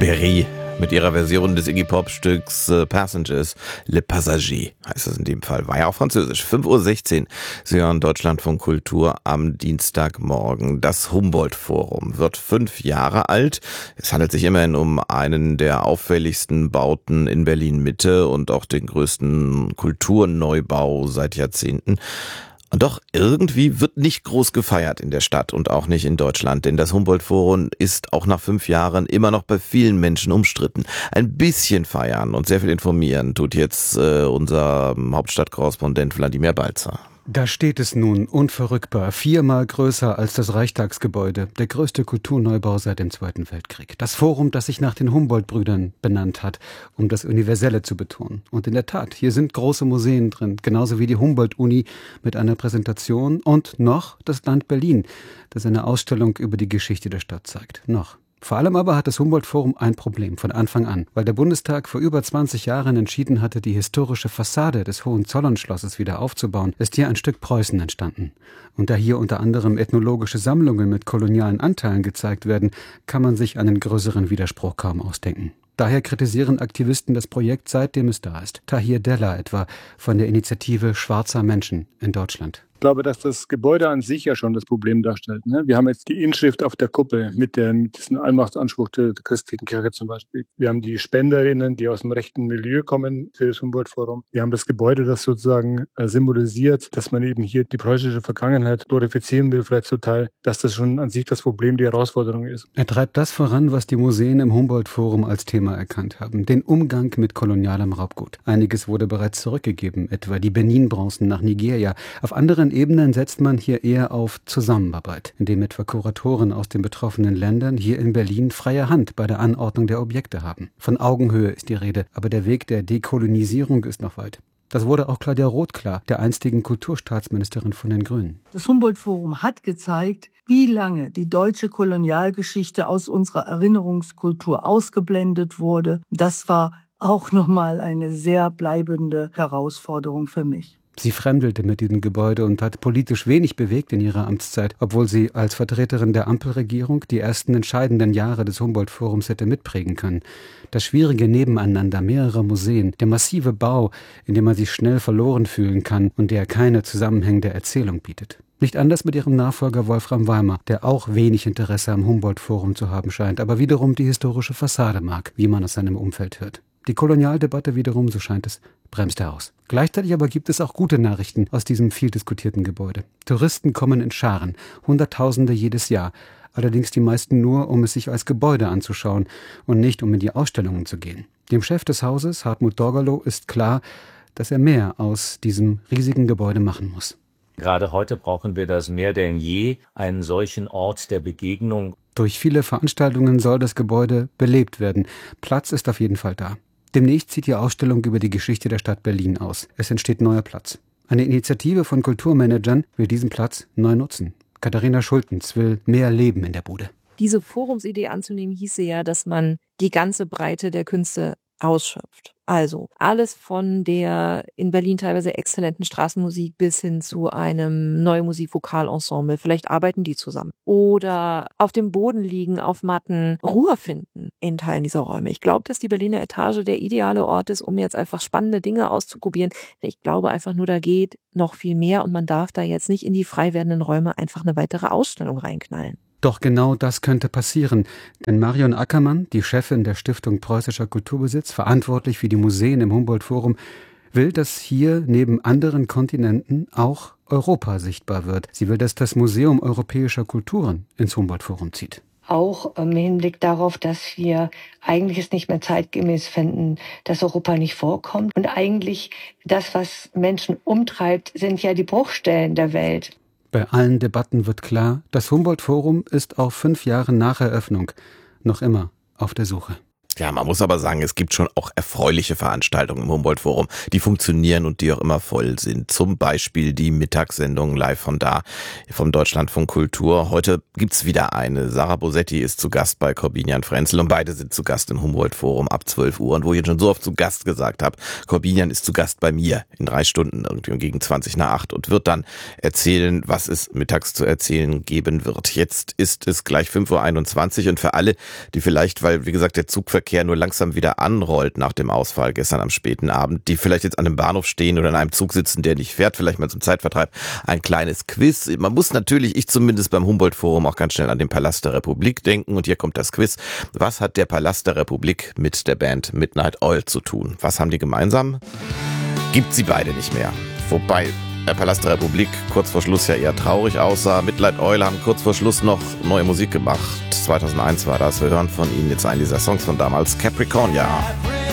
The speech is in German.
Berry mit ihrer Version des Iggy-Pop-Stücks Passengers, Le Passager heißt es in dem Fall. War ja auch französisch. 5:16 Uhr. Sie hören Deutschlandfunk Kultur am Dienstagmorgen. Das Humboldt-Forum wird 5 Jahre alt. Es handelt sich immerhin um einen der auffälligsten Bauten in Berlin-Mitte und auch den größten Kulturneubau seit Jahrzehnten. Und doch irgendwie wird nicht groß gefeiert in der Stadt und auch nicht in Deutschland, denn das Humboldt-Forum ist auch nach 5 Jahren immer noch bei vielen Menschen umstritten. Ein bisschen feiern und sehr viel informieren tut jetzt unser Hauptstadtkorrespondent Wladimir Balzer. Da steht es nun, unverrückbar, 4-mal größer als das Reichstagsgebäude, der größte Kulturneubau seit dem Zweiten Weltkrieg. Das Forum, das sich nach den Humboldt-Brüdern benannt hat, um das Universelle zu betonen. Und in der Tat, hier sind große Museen drin, genauso wie die Humboldt-Uni mit einer Präsentation und noch das Land Berlin, das eine Ausstellung über die Geschichte der Stadt zeigt. Noch. Vor allem aber hat das Humboldt-Forum ein Problem von Anfang an, weil der Bundestag vor über 20 Jahren entschieden hatte, die historische Fassade des Hohenzollern-Schlosses wieder aufzubauen, ist hier ein Stück Preußen entstanden. Und da hier unter anderem ethnologische Sammlungen mit kolonialen Anteilen gezeigt werden, kann man sich einen größeren Widerspruch kaum ausdenken. Daher kritisieren Aktivisten das Projekt, seitdem es da ist. Tahir Della etwa von der Initiative Schwarzer Menschen in Deutschland. Ich glaube, dass das Gebäude an sich ja schon das Problem darstellt. Wir haben jetzt die Inschrift auf der Kuppel mit diesem Allmachtsanspruch der christlichen Kirche zum Beispiel. Wir haben die Spenderinnen, die aus dem rechten Milieu kommen für das Humboldt-Forum. Wir haben das Gebäude, das sozusagen symbolisiert, dass man eben hier die preußische Vergangenheit glorifizieren will, vielleicht zum Teil, dass das schon an sich das Problem, die Herausforderung ist. Er treibt das voran, was die Museen im Humboldt-Forum als Thema erkannt haben, den Umgang mit kolonialem Raubgut. Einiges wurde bereits zurückgegeben, etwa die Benin-Bronzen nach Nigeria. Auf anderen Ebenen setzt man hier eher auf Zusammenarbeit, indem etwa Kuratoren aus den betroffenen Ländern hier in Berlin freie Hand bei der Anordnung der Objekte haben. Von Augenhöhe ist die Rede, aber der Weg der Dekolonisierung ist noch weit. Das wurde auch Claudia Roth klar, der einstigen Kulturstaatsministerin von den Grünen. Das Humboldt-Forum hat gezeigt, wie lange die deutsche Kolonialgeschichte aus unserer Erinnerungskultur ausgeblendet wurde. Das war auch nochmal eine sehr bleibende Herausforderung für mich. Sie fremdelte mit diesem Gebäude und hat politisch wenig bewegt in ihrer Amtszeit, obwohl sie als Vertreterin der Ampelregierung die ersten entscheidenden Jahre des Humboldt-Forums hätte mitprägen können. Das schwierige Nebeneinander mehrerer Museen, der massive Bau, in dem man sich schnell verloren fühlen kann und der keine zusammenhängende Erzählung bietet. Nicht anders mit ihrem Nachfolger Wolfram Weimar, der auch wenig Interesse am Humboldt-Forum zu haben scheint, aber wiederum die historische Fassade mag, wie man aus seinem Umfeld hört. Die Kolonialdebatte wiederum, so scheint es, bremst er aus. Gleichzeitig aber gibt es auch gute Nachrichten aus diesem viel diskutierten Gebäude. Touristen kommen in Scharen, Hunderttausende jedes Jahr. Allerdings die meisten nur, um es sich als Gebäude anzuschauen und nicht, um in die Ausstellungen zu gehen. Dem Chef des Hauses, Hartmut Dorgalow, ist klar, dass er mehr aus diesem riesigen Gebäude machen muss. Gerade heute brauchen wir das mehr denn je, einen solchen Ort der Begegnung. Durch viele Veranstaltungen soll das Gebäude belebt werden. Platz ist auf jeden Fall da. Demnächst zieht die Ausstellung über die Geschichte der Stadt Berlin aus. Es entsteht neuer Platz. Eine Initiative von Kulturmanagern will diesen Platz neu nutzen. Katharina Schultens will mehr Leben in der Bude. Diese Forumsidee anzunehmen hieße ja, dass man die ganze Breite der Künste ausschöpft. Also alles von der in Berlin teilweise exzellenten Straßenmusik bis hin zu einem neuen Musikvokalensemble. Vielleicht arbeiten die zusammen. Oder auf dem Boden liegen, auf Matten, Ruhe finden in Teilen dieser Räume. Ich glaube, dass die Berliner Etage der ideale Ort ist, um jetzt einfach spannende Dinge auszuprobieren. Ich glaube einfach nur, da geht noch viel mehr und man darf da jetzt nicht in die frei werdenden Räume einfach eine weitere Ausstellung reinknallen. Doch genau das könnte passieren, denn Marion Ackermann, die Chefin der Stiftung Preußischer Kulturbesitz, verantwortlich für die Museen im Humboldt-Forum, will, dass hier neben anderen Kontinenten auch Europa sichtbar wird. Sie will, dass das Museum europäischer Kulturen ins Humboldt-Forum zieht. Auch im Hinblick darauf, dass wir eigentlich es nicht mehr zeitgemäß finden, dass Europa nicht vorkommt. Und eigentlich das, was Menschen umtreibt, sind ja die Bruchstellen der Welt. Bei allen Debatten wird klar, das Humboldt-Forum ist auch 5 Jahre nach Eröffnung noch immer auf der Suche. Ja, man muss aber sagen, es gibt schon auch erfreuliche Veranstaltungen im Humboldt-Forum, die funktionieren und die auch immer voll sind. Zum Beispiel die Mittagssendung live von da, vom Deutschlandfunk Kultur. Heute gibt's wieder eine. Sarah Bosetti ist zu Gast bei Korbinian Frenzel und beide sind zu Gast im Humboldt-Forum ab 12 Uhr. Und wo ich jetzt schon so oft zu Gast gesagt habe, Korbinian ist zu Gast bei mir in 3 Stunden irgendwie gegen 7:20 und wird dann erzählen, was es mittags zu erzählen geben wird. Jetzt ist es gleich 5:21 Uhr und für alle, die vielleicht, weil wie gesagt der Zugverkehr nur langsam wieder anrollt nach dem Ausfall gestern am späten Abend, die vielleicht jetzt an einem Bahnhof stehen oder in einem Zug sitzen, der nicht fährt, vielleicht mal zum Zeitvertreib, ein kleines Quiz. Man muss natürlich, ich zumindest beim Humboldt-Forum, auch ganz schnell an den Palast der Republik denken und hier kommt das Quiz. Was hat der Palast der Republik mit der Band Midnight Oil zu tun? Was haben die gemeinsam? Gibt sie beide nicht mehr. Wobei der Palast der Republik kurz vor Schluss ja eher traurig aussah. Midnight Oil haben kurz vor Schluss noch neue Musik gemacht. 2001 war das. Wir hören von ihnen jetzt einen dieser Songs von damals, Capricornia.